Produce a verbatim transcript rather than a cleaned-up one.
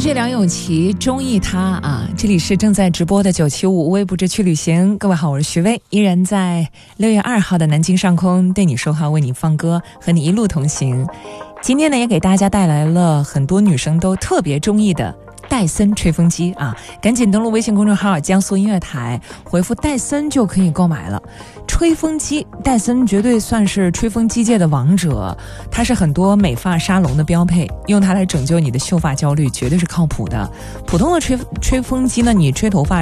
是梁咏琪，中意他啊！这里是正在直播的九七五微不知趣旅行。各位好，我是徐薇，依然在六月二号的南京上空对你说话，为你放歌，和你一路同行。今天呢，也给大家带来了很多女生都特别中意的戴森吹风机啊！赶紧登录微信公众号江苏音乐台，回复戴森就可以购买了。吹风机，戴森绝对算是吹风机界的王者，它是很多美发沙龙的标配，用它来拯救你的秀发焦虑绝对是靠谱的。普通的吹吹风机呢，你吹头发